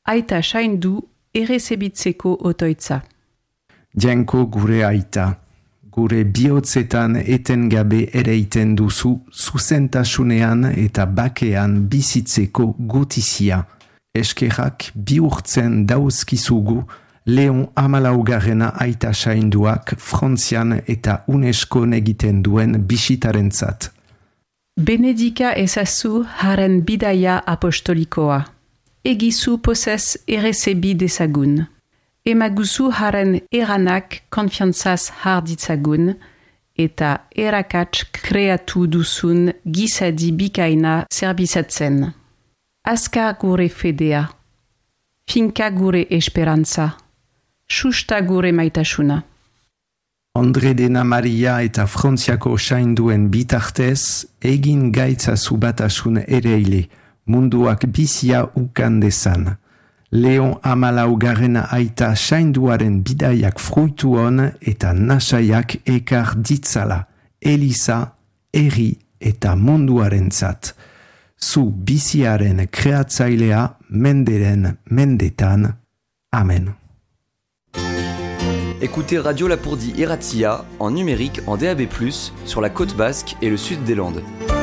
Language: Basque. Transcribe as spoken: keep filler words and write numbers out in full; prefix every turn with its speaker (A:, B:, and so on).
A: aita saindu errezebitzeko otoitza.
B: Jainko gure aita, gure bihotzetan etengabe ereiten duzu zuzentasunean eta bakean bizitzeko gutizia. Eskerrak bihurtzen dauzkizugu Leon hamalaugarrena aita sainduak Frantzian eta UNESCO egiten duen bisitarentzat.
A: Benedika ezazu haren bidaia apostolikoa. Egizu pozez errezebi dezagun. Emaguzu haren eranak konfiantzaz har ditzagun eta erakats kreatu duzun gizadi bikaina zerbizatzen. Azkar gure fedea, finka gure esperantza, susta gure maitasuna.
B: Andre dena Maria eta Frantziako sainduen bitartez, egin gaitzazu batasun ereile, munduak bizia ukan dezan. Leon hamalaugarrena aita sainduaren bidaiak fruitu hon eta nasaiak ekar ditzala, Eliza, herri eta munduarentzat. Zu biziaren kreatzailea menderen mendetan. Amen.
C: Écoutez Radio Lapourdie et Ratia en numérique en D A B plus, sur la côte basque et le sud des Landes.